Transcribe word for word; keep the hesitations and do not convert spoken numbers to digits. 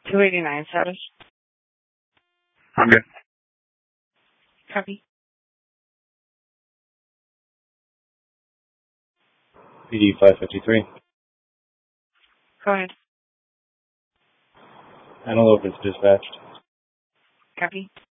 two eighty-nine status. I'm good. Copy. P D five fifty-three. Go ahead. Antelope is dispatched. Copy.